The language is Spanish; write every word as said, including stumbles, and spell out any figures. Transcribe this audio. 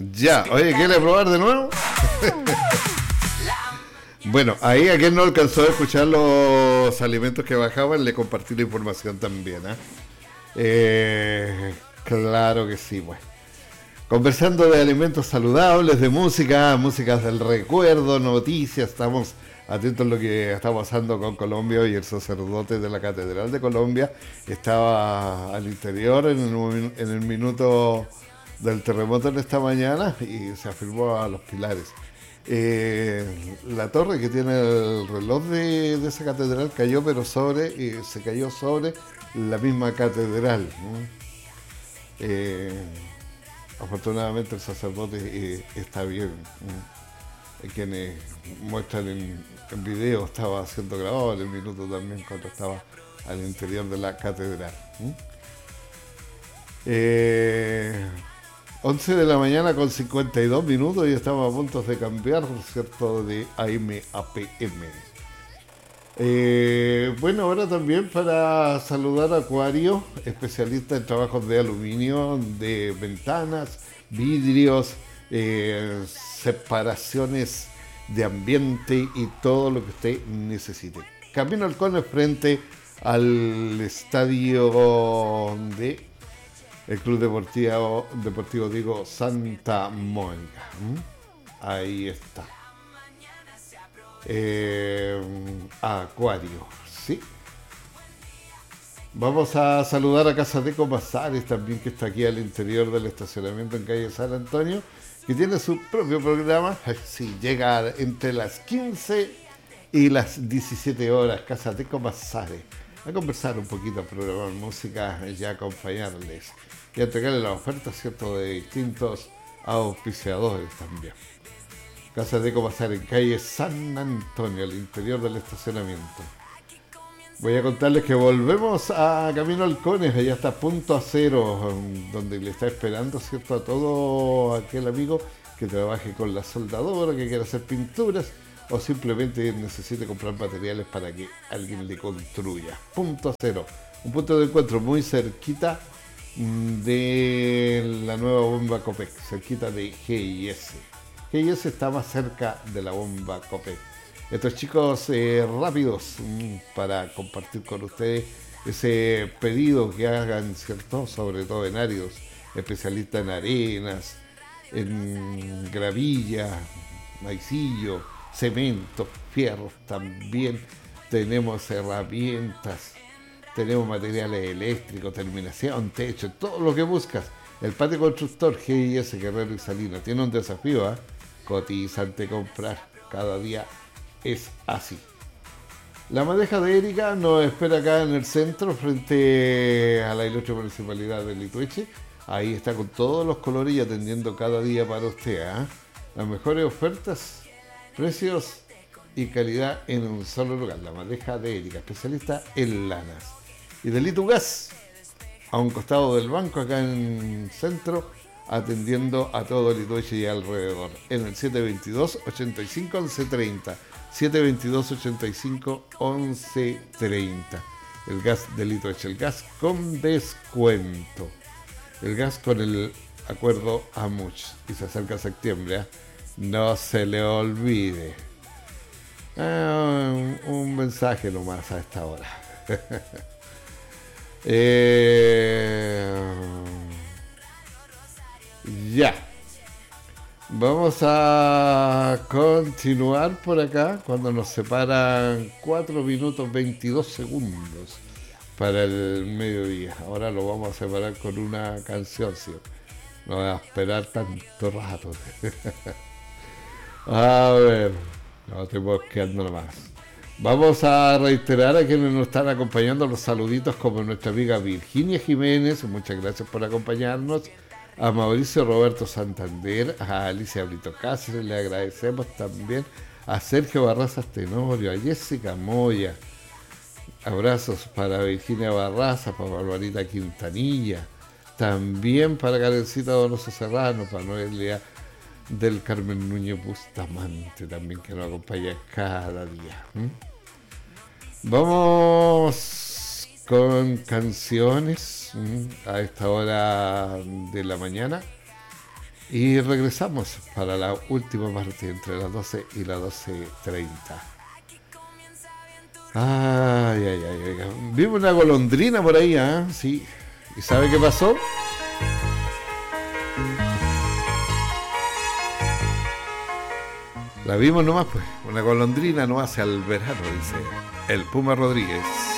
Ya, oye, ¿quiere probar de nuevo? Bueno, ahí a quien no alcanzó a escuchar los alimentos que bajaban, le compartí la información también, ¿eh? Eh, claro que sí, pues. Conversando de alimentos saludables, de música, músicas del recuerdo, noticias, estamos atentos a lo que está pasando con Colombia y el sacerdote de la Catedral de Colombia estaba al interior en el, en el minuto del terremoto de esta mañana y se afirmó a los pilares. Eh, la torre que tiene el reloj de, de esa catedral cayó, pero sobre, eh, se cayó sobre la misma catedral, ¿no? Eh, afortunadamente el sacerdote eh, está bien, ¿no? Quienes muestran en, en video estaba siendo grabado en el minuto también cuando estaba al interior de la catedral, ¿no? Eh, once de la mañana con cincuenta y dos minutos y estamos a punto de cambiar, ¿cierto?, de A M a P M. Eh, bueno, ahora también para saludar a Acuario, especialista en trabajos de aluminio, de ventanas, vidrios, eh, separaciones de ambiente y todo lo que usted necesite. Camino al Cono frente al estadio de el Club Deportivo, Deportivo digo, Santa Mónica. ¿Mm? Ahí está. Eh, Acuario, sí. Vamos a saludar a Casateco Bazares también, que está aquí al interior del estacionamiento en calle San Antonio, que tiene su propio programa. Sí, llega entre las quince y las diecisiete horas. Casateco Bazares, a conversar un poquito, a programar música y a acompañarles y a entregarle las ofertas, ¿cierto?, de distintos auspiciadores también. Casa de Copasar en calle San Antonio, al interior del estacionamiento. Voy a contarles que volvemos a Camino Halcones, allá está Punto Acero, donde le está esperando, ¿cierto?, a todo aquel amigo que trabaje con la soldadora, que quiera hacer pinturas o simplemente necesite comprar materiales para que alguien le construya. Punto Acero, un punto de encuentro muy cerquita de la nueva bomba Copec, cerquita de G I S. G I S está más cerca de la bomba Copec. Estos chicos eh, rápidos mmm, para compartir con ustedes ese pedido que hagan, ¿cierto?, sobre todo en áridos, especialista en arenas, en gravilla, maicillo, cemento, fierros también. Tenemos herramientas, tenemos materiales eléctricos, terminación, techo, todo lo que buscas. El patio constructor G I S Guerrero y Salinas tiene un desafío, ¿eh? Cotizante comprar, cada día es así. La madeja de Erika nos espera acá en el centro, frente a la ilustre municipalidad de Litueche. Ahí está con todos los colores y atendiendo cada día para usted, ¿eh? Las mejores ofertas, precios y calidad en un solo lugar. La madeja de Erika, especialista en lanas. Y de Litugas, a un costado del banco, acá en el centro, atendiendo a todo Litueche y alrededor. En el siete veintidós, ochenta y cinco, once treinta. siete veintidós, ochenta y cinco, once treinta. El gas de Litueche, el gas con descuento. El gas con el acuerdo A M U C H. Y se acerca septiembre, ¿eh? No se le olvide. Ah, un, un mensaje nomás a esta hora. eh, ya. Vamos a continuar por acá cuando nos separan cuatro minutos veintidós segundos para el mediodía. Ahora lo vamos a separar con una canción, ¿sí? No voy a esperar tanto rato. A ver, no estoy quedando nomás. Vamos a reiterar a quienes nos están acompañando los saluditos, como nuestra amiga Virginia Jiménez, muchas gracias por acompañarnos. A Mauricio Roberto Santander, a Alicia Brito Cáceres, le agradecemos también. A Sergio Barrazas Tenorio, a Jessica Moya. Abrazos para Virginia Barraza, para Barbarita Quintanilla. También para Karencita Donoso Serrano, para Noelia del Carmen Núñez Bustamante, también, que nos acompaña cada día. ¿Mm? Vamos con canciones ¿mm? a esta hora de la mañana. Y regresamos para la última parte entre las doce y las doce treinta. Ay, ay, ay, ay. Vimos una golondrina por ahí, ¿ah? ¿eh? Sí. ¿Y sabe qué pasó? La vimos nomás, pues. Una golondrina no hace al verano, dice el Puma Rodríguez.